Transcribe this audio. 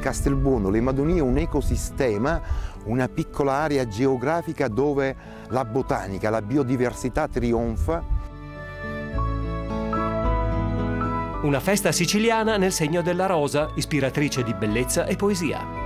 Castelbuono, le Madonie è un ecosistema, una piccola area geografica dove la botanica, la biodiversità trionfa. Una festa siciliana nel segno della rosa, ispiratrice di bellezza e poesia.